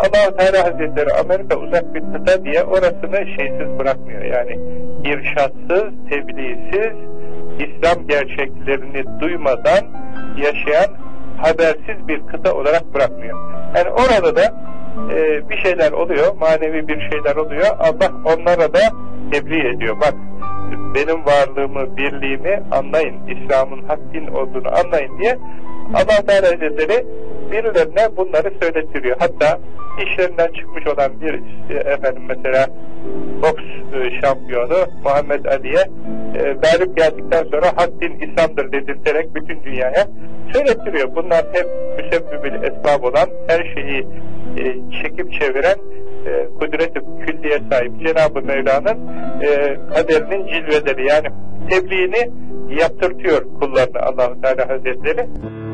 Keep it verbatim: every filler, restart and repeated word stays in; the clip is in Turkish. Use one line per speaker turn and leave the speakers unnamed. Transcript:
Allah-u Teala Hazretleri Amerika uzak bir kıta diye orasını şeysiz bırakmıyor. Yani irşatsız, tebliğsiz, İslam gerçeklerini duymadan yaşayan habersiz bir kıta olarak bırakmıyor. Yani orada da e, bir şeyler oluyor, manevi bir şeyler oluyor. Allah onlara da tebliğ ediyor. Bak, benim varlığımı, birliğimi anlayın, İslam'ın hak din olduğunu anlayın diye Allah Teala Hazretleri birilerine bunları söyletiriyor. Hatta işlerinden çıkmış olan bir efendim mesela boks şampiyonu Muhammed Ali'ye e, galip geldikten sonra hak din İslam'dır dedirterek bütün dünyaya söylettiriyor. Bunlar hep müsebbibil esbab olan, her şeyi e, çekip çeviren e, kudret-i külliye sahip Cenab-ı Mevla'nın e, kaderinin cilveleri, yani tebliğini yaptırtıyor kullarına Allah-u Teala Hazretleri.